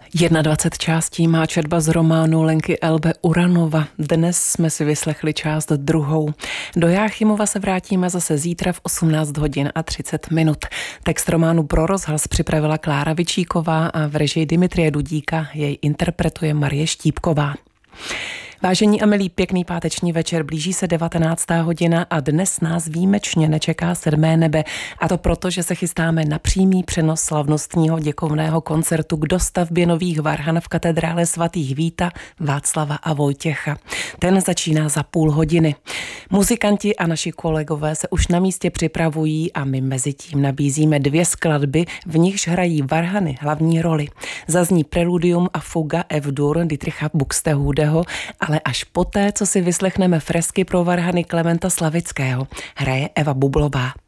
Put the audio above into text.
21 částí má četba z románu Lenky Elbe Uranova. Dnes jsme si vyslechli část druhou. Do Jáchymova se vrátíme zase zítra v 18 hodin a 30 minut. Text románu pro rozhlas připravila Klára Vičíková a v režii Dimitrie Dudíka jej interpretuje Marie Štípková. Vážení a milí, pěkný páteční večer, blíží se 19. hodina a dnes nás výjimečně nečeká 7. nebe. A to proto, že se chystáme na přímý přenos slavnostního děkovného koncertu k dostavbě nových varhan v katedrále svatých Víta, Václava a Vojtěcha. Ten začíná za půl hodiny. Muzikanti a naši kolegové se už na místě připravují a my mezi tím nabízíme 2 skladby, v nichž hrají varhany hlavní roli. Zazní preludium a fuga F-dur Dietricha Buxtehudeho, ale až poté, co si vyslechneme fresky pro varhany Klementa Slavického, hraje Eva Bublová.